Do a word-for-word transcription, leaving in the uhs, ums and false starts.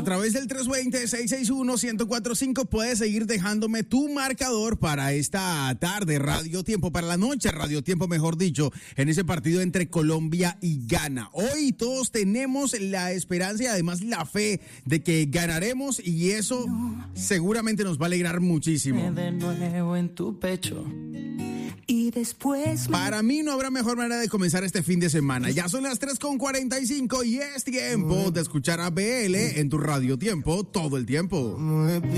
través del tres dos cero, seis seis uno, uno cero cuatro cinco puedes seguir dejándome tu marcador para esta tarde, Radio Tiempo, para la noche, Radio Tiempo, mejor dicho, en ese partido entre Colombia y Ghana. Hoy todos tenemos la esperanza y además la fe de que ganaremos y eso seguramente nos va a alegrar muchísimo. De nuevo en tu pecho. Y después... Para mí no habrá mejor manera de comenzar este fin de semana. Ya son las tres con cuarenta y cinco y es tiempo de escuchar a B L en tu Radio Tiempo todo el tiempo.